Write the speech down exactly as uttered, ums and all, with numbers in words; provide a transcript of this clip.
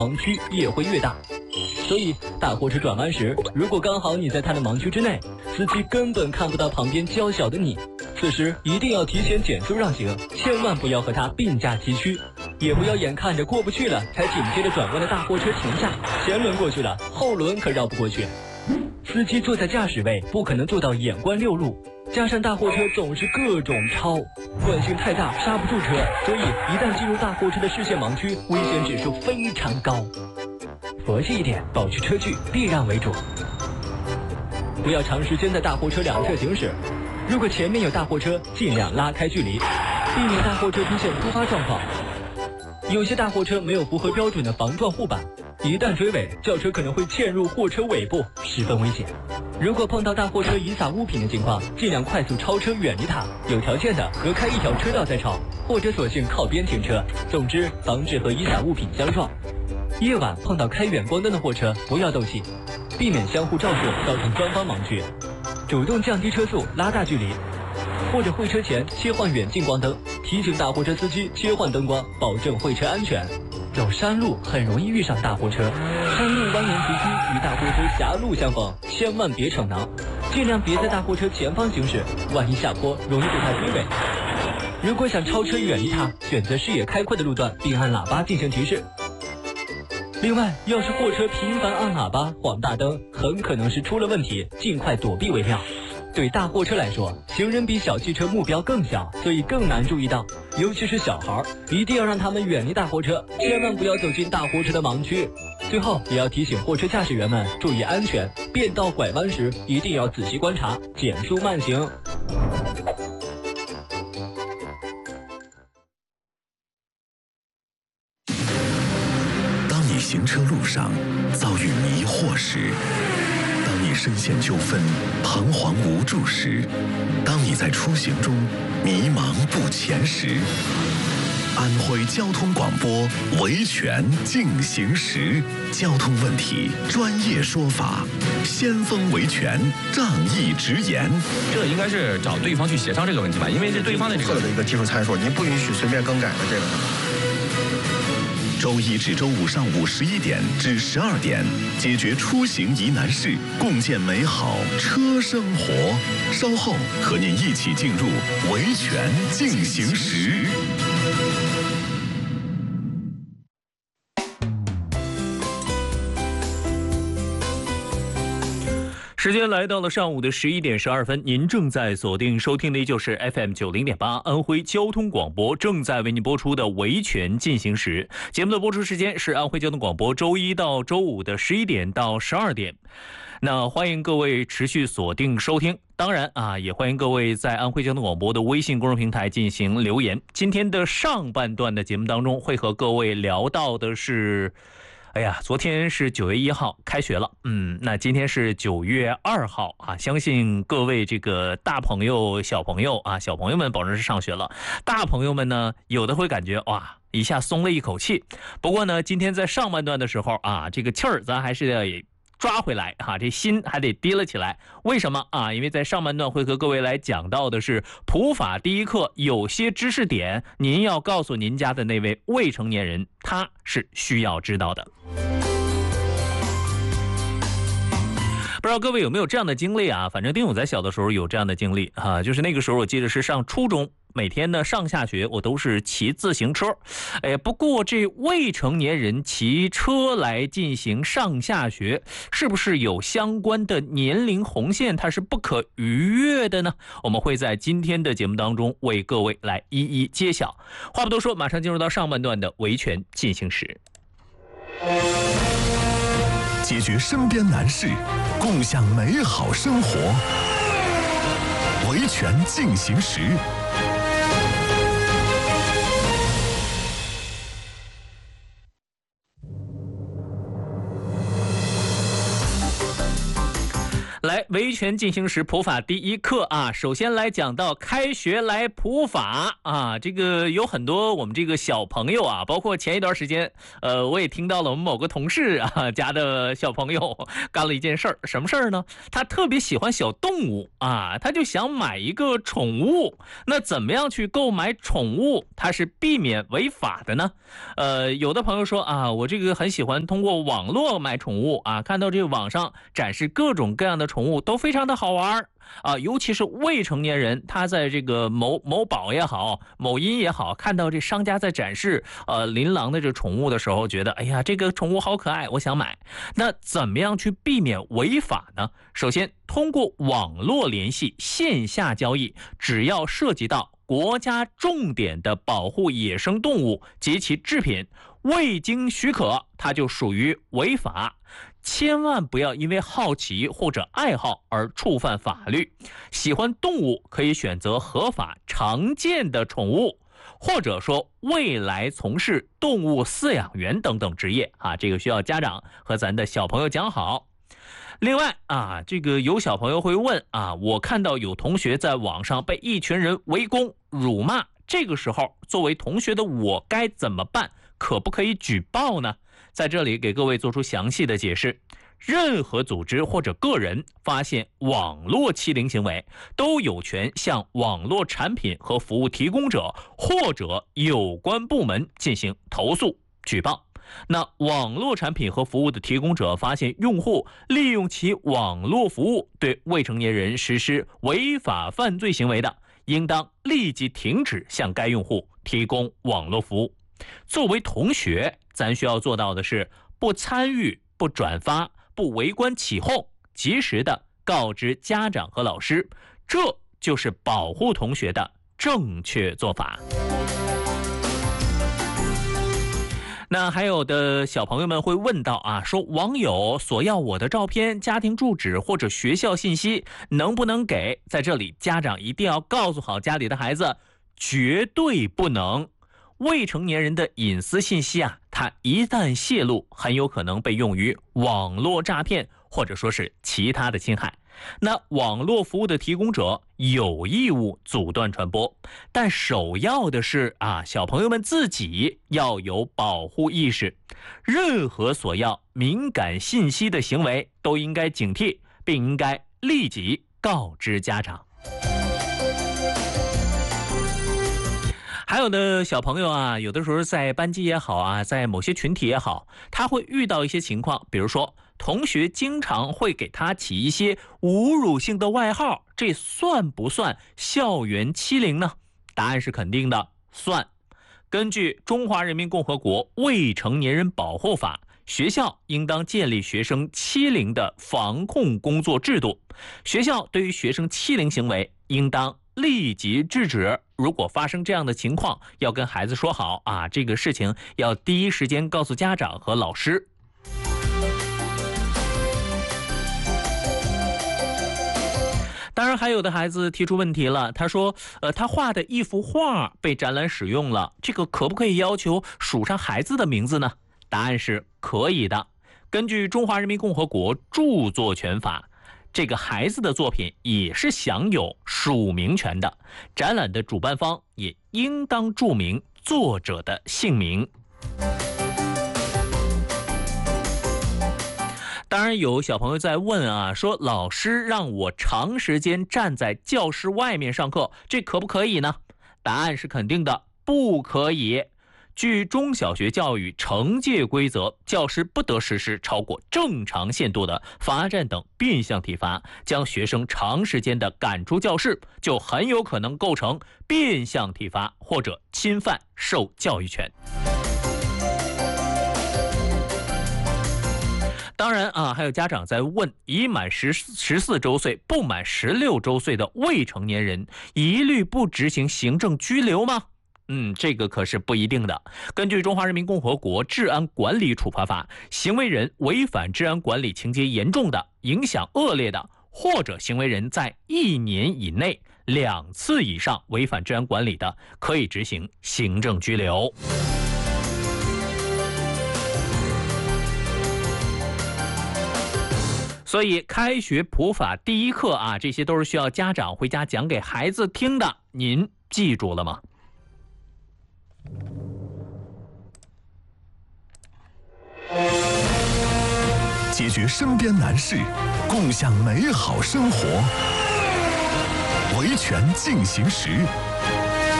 盲区也会越大。所以大货车转弯时，如果刚好你在它的盲区之内，司机根本看不到旁边较小的你，此时一定要提前减速让行，千万不要和它并驾齐驱，也不要眼看着过不去了才紧接着转弯的大货车停下，前轮过去了，后轮可绕不过去。司机坐在驾驶位不可能做到眼观六路，加上大货车总是各种超，惯性太大刹不住车，所以一旦进入大货车的视线盲区，危险指数非常高。佛系一点，保持车距，避让为主。不要长时间在大货车两侧行驶，如果前面有大货车，尽量拉开距离，避免大货车出现突发状况。有些大货车没有符合标准的防撞护板，一旦追尾，轿车可能会嵌入货车尾部，十分危险。如果碰到大货车遗撒物品的情况，尽量快速超车远离它，有条件的隔开一条车道再超，或者索性靠边停车。总之，防止和遗撒物品相撞。夜晚碰到开远光灯的货车，不要斗气，避免相互照射造成双方盲区，主动降低车速，拉大距离，或者会车前切换远近光灯，提醒大货车司机切换灯光，保证会车安全。走山路很容易遇上大货车，山路蜿蜒崎岖，与大货车狭路相逢，千万别逞能，尽量别在大货车前方行驶，万一下坡容易被它追尾。如果想超车远离它，选择视野开阔的路段，并按喇叭进行提示。另外，要是货车频繁按喇叭、晃大灯，很可能是出了问题，尽快躲避为妙。对大货车来说，行人比小汽车目标更小，所以更难注意到，尤其是小孩，一定要让他们远离大货车，千万不要走进大货车的盲区。最后，也要提醒货车驾驶员们注意安全，变道拐弯时一定要仔细观察，减速慢行。 行车路上遭遇迷惑时，当你深陷纠纷彷徨无助时，当你在出行中迷茫不前时，安徽交通广播维权进行时，交通问题专业说法，先锋维权仗义直言。 这应该是找对方去协商这个问题吧，因为是对方的这个的一个技术参数，您不允许随便更改的这个。 周一至周五上午十一点至十二点，解决出行疑难事，共建美好车生活。稍后和您一起进入维权进行时。 时间来到了上午的十一点十二分，您正在锁定收听的依旧是 F M 九零点八安徽交通广播正在为您播出的维权进行时。节目的播出时间是安徽交通广播周一到周五的十一点到十二点。那欢迎各位持续锁定收听，当然啊，也欢迎各位在安徽交通广播的微信公众平台进行留言。今天的上半段的节目当中，会和各位聊到的是。哎呀，昨天是九月一号开学了，嗯，那今天是九月二号啊，相信各位这个大朋友、小朋友啊，小朋友们保证是上学了，大朋友们呢，有的会感觉哇，一下松了一口气。不过呢，今天在上半段的时候啊，这个气儿咱还是要抓回来哈、啊，这心还得提了起来。为什么啊？因为在上半段会和各位来讲到的是普法第一课，有些知识点您要告诉您家的那位未成年人，他是需要知道的。不知道各位有没有这样的经历啊？反正丁勇在小的时候有这样的经历啊，就是那个时候我记得是上初中，每天呢上下学我都是骑自行车。哎，不过这未成年人骑车来进行上下学，是不是有相关的年龄红线，它是不可逾越的呢？我们会在今天的节目当中为各位来一一揭晓。话不多说，马上进入到上半段的维权进行时。 解决身边难事，共享美好生活。维权进行时。 来，维权进行时普法第一课啊，首先来讲到开学来普法啊，这个有很多我们这个小朋友啊，包括前一段时间，呃，我也听到了我们某个同事啊家的小朋友干了一件事儿，什么事儿呢？他特别喜欢小动物啊，他就想买一个宠物。那怎么样去购买宠物，它是避免违法的呢？呃，有的朋友说啊，我这个很喜欢通过网络买宠物啊，看到这个网上展示各种各样的宠物都非常的好玩啊，尤其是未成年人，他在这个某某宝也好，某音也好，看到这商家在展示呃琳琅的这宠物的时候，觉得哎呀，这个宠物好可爱，我想买。那怎么样去避免违法呢？首先，通过网络联系、线下交易，只要涉及到国家重点的保护野生动物及其制品，未经许可，它就属于违法。千万不要因为好奇或者爱好而触犯法律。喜欢动物可以选择合法常见的宠物，或者说未来从事动物饲养员等等职业啊，这个需要家长和咱的小朋友讲好。另外啊，这个有小朋友会问啊，我看到有同学在网上被一群人围攻辱骂，这个时候作为同学的我该怎么办？可不可以举报呢？在这里给各位做出详细的解释。任何组织或者个人发现网络欺凌行为，都有权向网络产品和服务提供者或者有关部门进行投诉举报。那网络产品和服务的提供者发现用户利用其网络服务对未成年人实施违法犯罪行为的，应当立即停止向该用户提供网络服务。作为同学，咱需要做到的是不参与、不转发、不围观起哄，及时的告知家长和老师，这就是保护同学的正确做法。那还有的小朋友们会问到啊，说网友索要我的照片、家庭住址或者学校信息，能不能给？在这里，家长一定要告诉好家里的孩子，绝对不能。未成年人的隐私信息啊，它一旦泄露，很有可能被用于网络诈骗，或者说是其他的侵害。那网络服务的提供者有义务阻断传播，但首要的是啊，小朋友们自己要有保护意识。任何索要敏感信息的行为都应该警惕，并应该立即告知家长。还有的小朋友啊，有的时候在班级也好啊，在某些群体也好，他会遇到一些情况，比如说同学经常会给他起一些侮辱性的外号，这算不算校园欺凌呢？答案是肯定的，算。根据《中华人民共和国未成年人保护法》，学校应当建立学生欺凌的防控工作制度。学校对于学生欺凌行为，应当立即制止。如果发生这样的情况，要跟孩子说好啊，这个事情要第一时间告诉家长和老师。当然还有的孩子提出问题了，他说呃，他画的一幅画被展览使用了，这个可不可以要求署上孩子的名字呢？答案是可以的。根据《中华人民共和国著作权法》，这个孩子的作品也是享有署名权的，展览的主办方也应当注明作者的姓名。当然有小朋友在问啊，说老师让我长时间站在教室外面上课，这可不可以呢？答案是肯定的，不可以。据中小学教育惩戒规则，教师不得实施超过正常限度的罚站等变相体罚，将学生长时间的赶出教室，就很有可能构成变相体罚或者侵犯受教育权。当然啊，还有家长在问，已满十十四周岁不满十六周岁的未成年人，一律不执行行政拘留吗？嗯，这个可是不一定的。根据《中华人民共和国治安管理处罚法》，行为人违反治安管理情节严重的、影响恶劣的，或者行为人在一年以内两次以上违反治安管理的，可以执行行政拘留。 所以开学普法第一课啊，这些都是需要家长回家讲给孩子听的，您记住了吗？ 解决身边难事，共享美好生活。维权进行时。